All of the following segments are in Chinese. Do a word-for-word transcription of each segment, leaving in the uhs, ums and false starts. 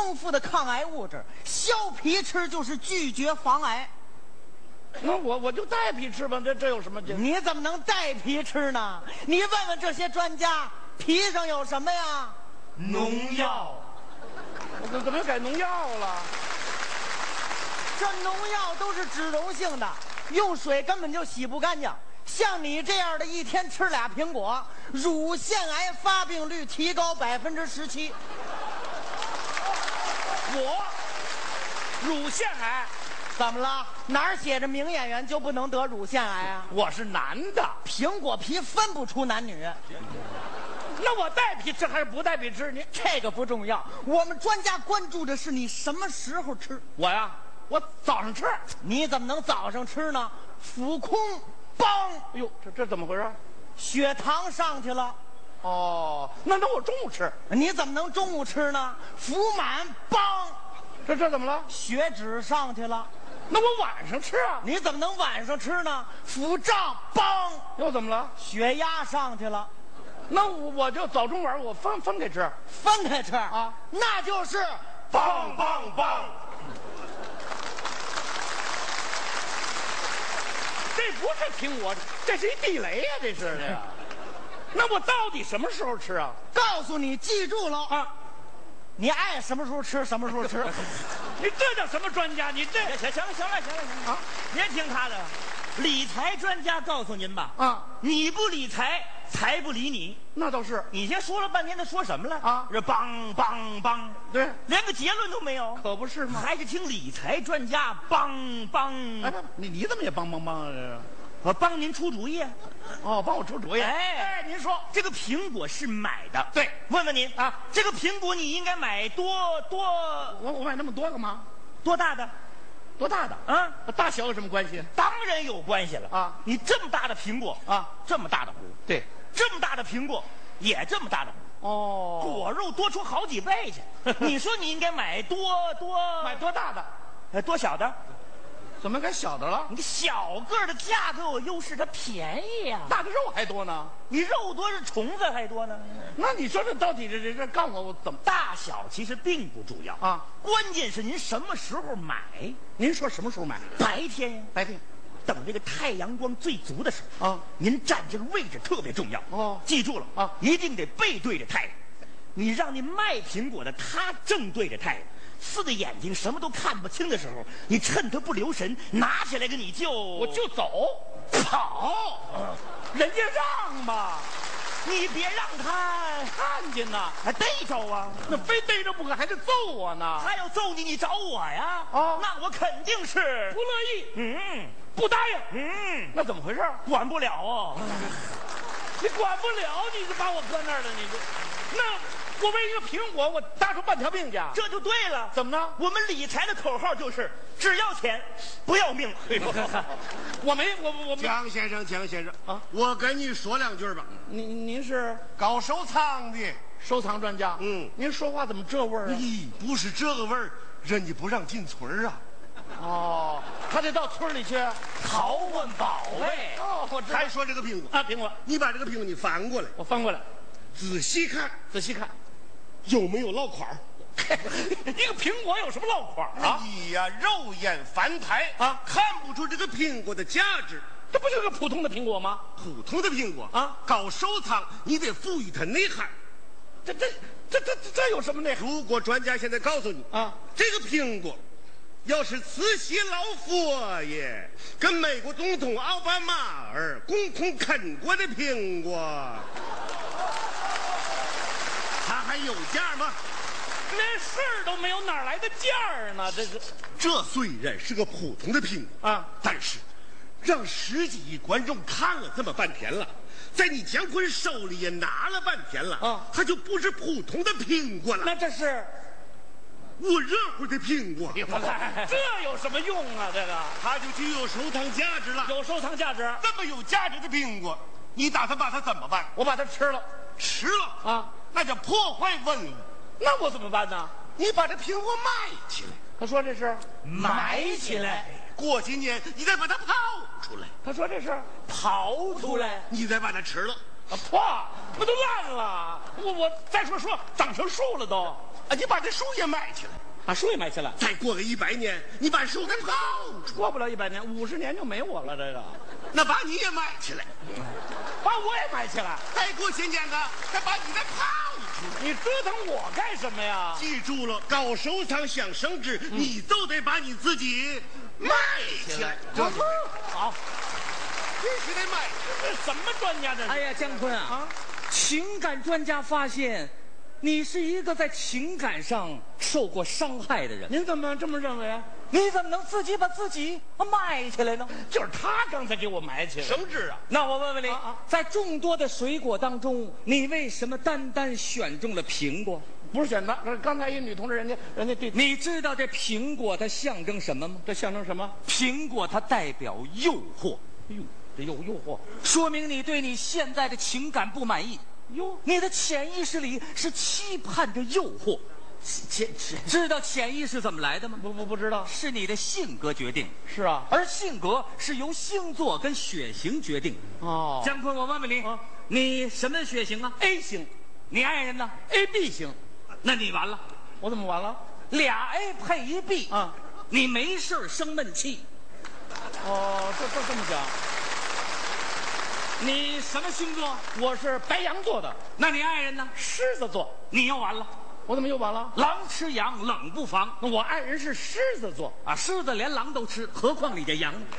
丰富的抗癌物质，削皮吃就是拒绝防癌。 那我我就带皮吃吧，这这有什么劲？ 你怎么能带皮吃呢？你问问这些专家，皮上有什么呀？ 农药。 我怎么又改农药了？ 这农药都是脂溶性的，用水根本就洗不干净。像你这样的，一天吃俩苹果，乳腺癌发病率提高百分之十七。 我乳腺癌怎么了？哪儿写着名演员就不能得乳腺癌啊？ 我是男的， 苹果皮分不出男女。 那我带皮吃还是不带皮吃？你这个不重要，我们专家关注的是你什么时候吃。 我呀，我早上吃。 你怎么能早上吃呢？腹空，梆！ 哎呦，这这怎么回事？ 血糖上去了。 哦，那那我中午吃。 你怎么能中午吃呢？腹满，梆！ 这这怎么了？ 血脂上去了。 那我晚上吃啊？ 你怎么能晚上吃呢？腹胀，梆！ 又怎么了？ 血压上去了。 那我我就早中晚我分分开吃， 分开吃啊， 那就是棒棒棒！ 这不是苹果，这是一地雷呀、啊！这是这个。那我到底什么时候吃啊？ 告诉你，记住了啊！ 你爱什么时候吃什么时候吃。 你这叫什么专家？你这行行了行了行了行了啊！别听他的，理财专家告诉您吧啊！ 你不理财，财不理你。 那倒是。 你先说了半天，他说什么了啊？ 这梆梆梆， 对， 连个结论都没有， 可不是吗？ 还是听理财专家梆梆。 哎，你你怎么也梆梆梆啊？这是。 我帮您出主意。 哦，帮我出主意。 哎哎，您说这个苹果是买的， 对？ 问问您啊， 这个苹果你应该买多多？ 我我买那么多干嘛？ 多大的？ 多大的？ 啊， 大小有什么关系？ 当然有关系了啊！ 你这么大的苹果啊， 这么大的核， 对， 这么大的苹果也这么大的核， 哦， 果肉多出好几倍去。你说你应该买多多？ 买多大的？ 呃，多小的？ 怎么改小的了？ 你小个的价格有优势，它便宜呀、啊。 大的肉还多呢， 你肉多是虫子还多呢。 那你说这到底这这这告诉我我怎么？ 大小其实并不重要啊， 关键是您什么时候买。 您说什么时候买？ 白天呀， 白天， 等这个太阳光最足的时候啊。 您站这个位置特别重要哦， 记住了啊， 一定得背对着太阳。你让那卖苹果的他正对着太阳。四个眼睛什么都看不清的时候，你趁他不留神拿起来个你就我就走跑， 人家让嘛， 你别让他看见呐， 还逮着啊， 那非逮着不可，还得揍我呢。 他要揍你，你找我呀？ 哦， 那我肯定是不乐意， 嗯， 不答应， 嗯， 那怎么回事？ 管不了哦， 你管不了，你就把我搁那儿了，你这那。我为一个苹果，我搭出半条命去， 这就对了。 怎么呢？ 我们理财的口号就是只要钱，不要命。 我没，我我江先生，江先生啊， 我跟你说两句吧。 您您是搞收藏的， 收藏专家。 嗯， 您说话怎么这味儿啊？ 咦，不是这个味儿，人家不让进村啊。 哦，他得到村里去淘换宝贝。 哦，我知道。 还说这个苹果啊，苹果， 你把这个苹果你翻过来， 我翻过来， 仔细看， 仔细看。 有没有落款？ 一个苹果有什么落款啊？ 哎呀，肉眼凡胎啊， 看不出这个苹果的价值。 这不就是个普通的苹果吗？ 普通的苹果啊， 搞收藏你得赋予它内涵。 这这这这这有什么内涵？ 如果专家现在告诉你啊， 这个苹果要是慈禧老佛爷跟美国总统奥巴马尔共同啃过的苹果，它还有价吗？ 连事儿都没有，哪来的价儿呢？这是这虽然是个普通的苹果啊， 但是让十几亿观众看了这么半天了，在你姜昆手里也拿了半天了啊， 它就不是普通的苹果了。 那这是我热乎的苹果， 这有什么用啊？这个它就具有收藏价值了。 有收藏价值。 这么有价值的苹果，你打算把它怎么办？ 我把它吃了， 吃了啊， 那叫破坏文物。 那我怎么办呢？ 你把这苹果买起来。 他说这是埋起来， 过几年你再把它刨出来。 他说这是刨出来， 你再把它吃了。 破，那都烂了。我我再说说，长成树了都。 啊，你把这树也埋起来， 把树也埋起来。 再过个一百年，你把树给刨出， 过不了一百年，五十年就没我了。这个， 那把你也埋起来， 把我也埋起来。 再过些年呢，再把你给刨出来。 你折腾我干什么呀？ 记住了，搞收藏想升值，嗯、你都得把你自己埋起来。 好， 必须得埋。 这什么专家这是？ 哎呀，姜昆啊，啊情感专家发现，你是一个在情感上受过伤害的人。 您怎么这么认为啊？ 你怎么能自己把自己埋起来呢？ 就是他刚才给我埋起来。 升值啊！ 那我问问你， 啊啊在众多的水果当中，你为什么单单选中了苹果？ 不是选的，刚才一女同志，人家人家对， 你知道这苹果它象征什么吗？ 这象征什么？ 苹果它代表诱惑， 哎呦，这有诱惑， 说明你对你现在的情感不满意。 哟， 你的潜意识里是期盼着诱惑。 潜潜知道潜意识怎么来的吗？ 不不不知道。 是你的性格决定。 是啊， 而性格是由星座跟血型决定。 哦， 姜昆，我问问你， 啊你什么血型啊 A 型你爱人呢 ，A B 型， 那你完了， 我怎么完了？ 俩 A 配一 B 啊， 你没事儿生闷气。 哦，这这这么讲。 你什么星座？ 我是白羊座的， 那你爱人呢？ 狮子座， 你又完了， 我怎么又完了？ 狼吃羊，冷不防。 那我爱人是狮子座啊，狮子连狼都吃，何况你这羊呢？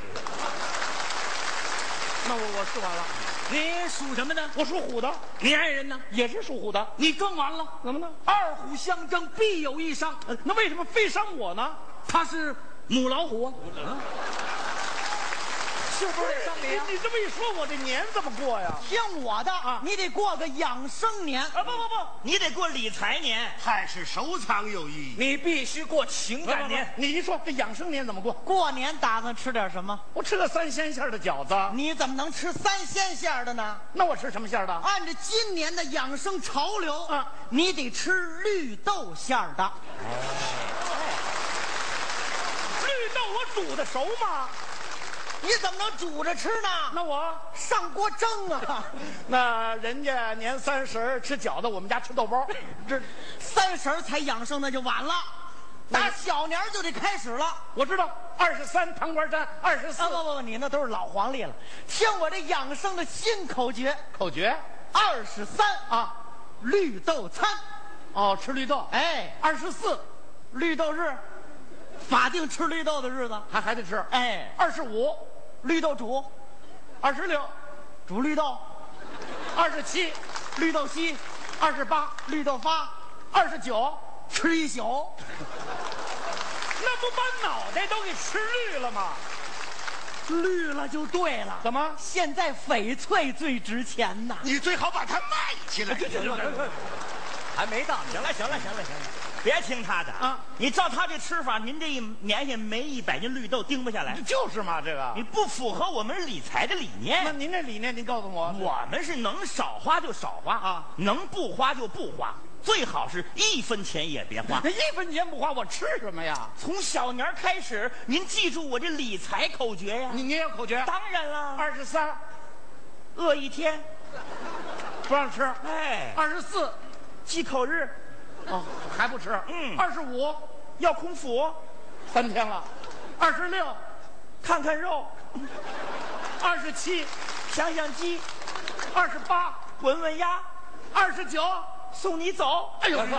那我我是完了。 你属什么呢？ 我属虎的， 你爱人呢？ 也是属虎的， 你更完了， 怎么呢？ 二虎相争，必有一伤。 呃那为什么非伤我呢？ 他是母老虎啊，是不是伤你啊？ 你这么一说，我这年怎么过呀？ 听我的啊你得过个养生年啊不不不， 你得过理财年， 还是收藏有意义。 你必须过情感年。 年，你一说这养生年怎么过？ 过年打算吃点什么？ 我吃个三鲜馅的饺子， 你怎么能吃三鲜馅儿的呢？ 那我吃什么馅的？ 按照今年的养生潮流啊， 你得吃绿豆馅儿的。 绿豆我煮的熟吗？ 你怎么能煮着吃呢？ 那我上锅蒸啊！ 那人家年三十吃饺子，我们家吃豆包，这三十儿才养生那就晚了，打小年儿就得开始了。 我知道。二十三糖瓜粘，二十四啊不不不，你那都是老黄历了。听我这养生的新口诀： 口诀二十三啊， 绿豆餐。 哦，吃绿豆。 哎， 二十四， 绿豆日，法定吃绿豆的日子。 还还得吃。 哎， 二十五， 绿豆煮， 二十六， 煮绿豆， 二十七， 绿豆稀， 二十八， 绿豆发， 二十九， 吃一宿。 那不把脑袋都给吃绿了吗？ 绿了就对了。 怎么？ 现在翡翠最值钱呐！ 你最好把它埋起来。 还没到。 行了行了行了行了，别听他的啊！ 你照他这吃法，您这一年下没一百斤绿豆盯不下来， 就是嘛，这个你不符合我们理财的理那念。 您这理念，您告诉我。 我们是能少花就少花啊， 能不花就不花，最好是一分钱也别花那。一分钱不花，我吃什么呀？ 从小年开始，您记住我这理财口诀呀。 你您有口诀？ 当然了， 二十三， 饿一天， 不让吃。 哎， 二十四， 忌口日， 哦，还不吃。 嗯二十五， 要空腹， 三天了。二十六， 看看肉， 二十七， 想想鸡， 二十八， 闻闻鸭， 二十九。 送你走。 哎呦，我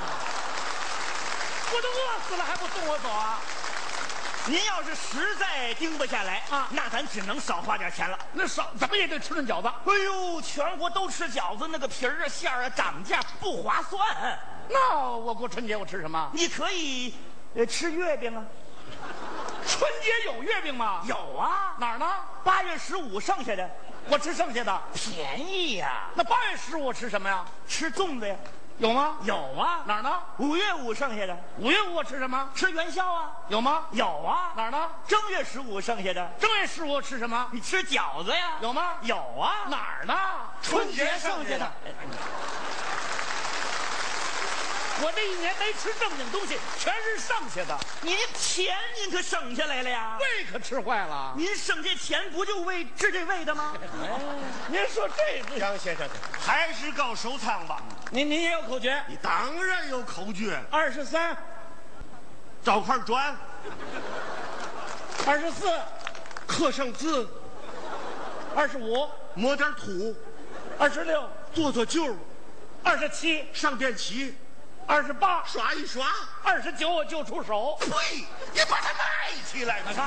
都饿死了，还不送我走啊？ 您要是实在盯不下来啊那咱只能少花点钱了。 那少怎么也得吃顿饺子。 哎呦，全国都吃饺子，那个皮儿啊、馅儿啊涨价不划算。 那我过春节我吃什么？ 你可以，呃，吃月饼啊。 春节有月饼吗？ 有啊， 哪儿呢？ 八月十五剩下的我吃剩下的。 便宜呀、 那八月十五我吃什么呀？ 吃粽子呀。 有吗？ 有啊， 哪儿呢？ 五月五剩下的五月五我吃什么？ 吃元宵啊。 有吗？ 有啊， 哪儿呢？ 正月十五剩下的正月十五我吃什么？ 你吃饺子呀。 有吗？ 有啊， 哪儿呢？ 春节剩下的。 我这一年没吃正经东西，全是剩下的。 您钱您可省下来了呀？ 胃可吃坏了。 您省这钱不就为治这胃的吗？ 您说这这， 杨先生，还是搞收藏吧。 您您也有口诀？ 你当然有口诀， 二十三， 找块砖， 二十四， 刻上字， 二十五， 抹点土， 二十六， 做做旧， 二十七， 上点漆， 二十八， 刷一刷。 二十九我就出手。 呸！你把它卖起来！你看，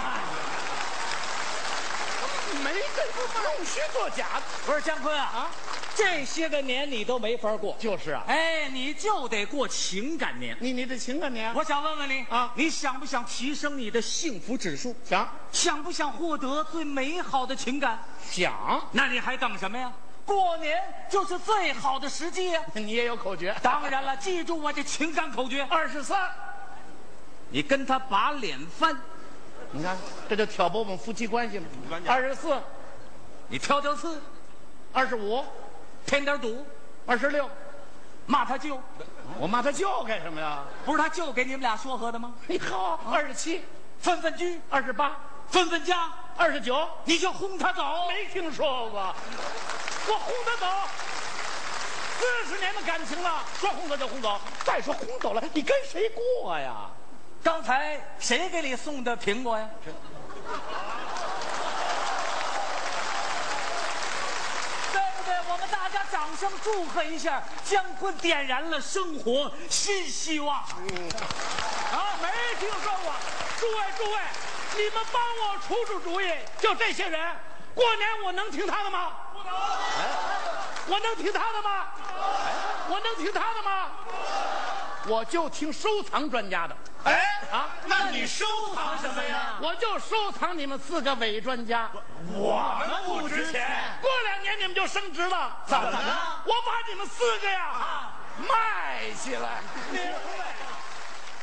没这个弄虚作假。 不是姜昆啊啊，这些个年你都没法过， 就是啊， 哎，你就得过情感年。 你你的情感年， 我想问问你啊你想不想提升你的幸福指数？ 想想不想获得最美好的情感？ 想， 那你还等什么呀？过年就是最好的时机呀！ 你也有口诀。 当然了，记住我这情感口诀： 二十三， 你跟他把脸翻， 你看这就挑拨我们夫妻关系嘛。二十四， 你挑挑刺， 二十五， 添点堵， 二十六， 骂他舅。 我骂他舅干什么呀？ 不是他舅给你们俩说和的吗？ 嘿好，二十七， 分分居， 二十八， 分分家， 二十九， 你就轰他走。 没听说过。我轰他走，四十年的感情了，说轰走就轰走。再说轰走了，你跟谁过呀？ 刚才谁给你送的苹果呀？对不对？我们大家掌声祝贺一下，姜昆点燃了生活新希望。 嗯，啊，没听说过。诸位诸位，你们帮我出出主意，就这些人，过年我能听他的吗？不能。我能听他的吗？我能听他的吗？我就听收藏专家的。 哎啊， 那你收藏什么呀？ 我就收藏你们四个伪专家。 我们不值钱。 过两年你们就升值了。 怎么了？ 我把你们四个呀卖起来。明白。